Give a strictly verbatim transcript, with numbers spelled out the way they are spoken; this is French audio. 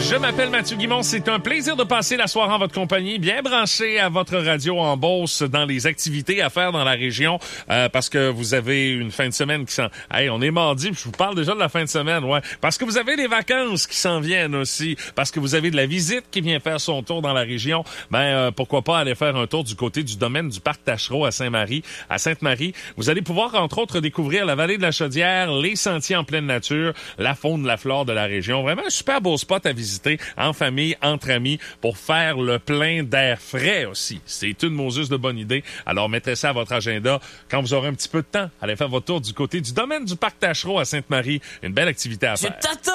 Je m'appelle Mathieu Guimond. C'est un plaisir de passer la soirée en votre compagnie, bien branché à votre radio en Beauce dans les activités à faire dans la région, euh, parce que vous avez une fin de semaine qui s'en... Hey, on est mardi, je vous parle déjà de la fin de semaine, ouais. Parce que vous avez des vacances qui s'en viennent aussi, parce que vous avez de la visite qui vient faire son tour dans la région. Ben, euh, pourquoi pas aller faire un tour du côté du domaine du Parc Taschereau à Saint-Marie, à Sainte-Marie. Vous allez pouvoir, entre autres, découvrir la vallée de la Chaudière, les sentiers en pleine nature, la faune, la flore de la région. Vraiment un super beau spot à visiter en famille, entre amis, pour faire le plein d'air frais aussi. C'est une Moses de bonne idée. Alors, mettez ça à votre agenda quand vous aurez un petit peu de temps. Allez faire votre tour du côté du domaine du Parc Taschereau à Sainte-Marie. Une belle activité à faire.